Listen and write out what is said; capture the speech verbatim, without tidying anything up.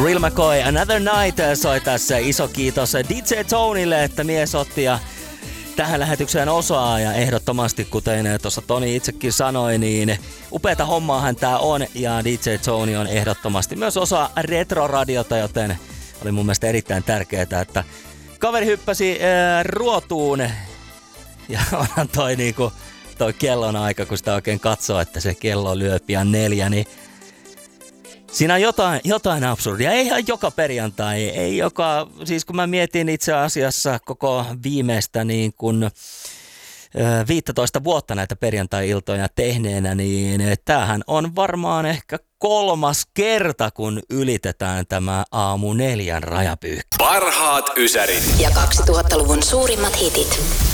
Real McCoy, Another Night soi tässä. Iso kiitos D J Tonille, että mies otti ja tähän lähetykseen osaa ja ehdottomasti, kuten tuossa Toni itsekin sanoi, niin upeata hommaahan tää on ja D J Tony on ehdottomasti myös osa retroradiota, joten oli mun mielestä erittäin tärkeää, että kaveri hyppäsi ää, ruotuun ja onhan toi niinku toi kellon aika, kun sitä oikein katsoo, että se kello lyö pian neljä, niin siinä on jotain, jotain absurdia. Ei ihan joka perjantai, ei joka, siis kun mä mietin itse asiassa koko viimeistä niin kun viisitoista vuotta näitä perjantai-iltoja tehneenä, niin tämähän on varmaan ehkä kolmas kerta, kun ylitetään tämä aamu neljän rajapyykki. Parhaat ysärit ja kaksituhattaluvun suurimmat hitit.